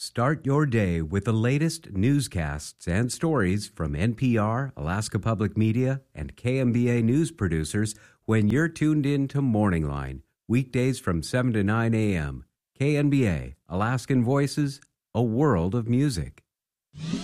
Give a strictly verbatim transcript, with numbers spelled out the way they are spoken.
Start your day with the latest newscasts and stories from N P R, Alaska Public Media, and K M B A news producers when you're tuned in to Morning Line, weekdays from seven to nine a.m. K N B A, Alaskan Voices, a world of music.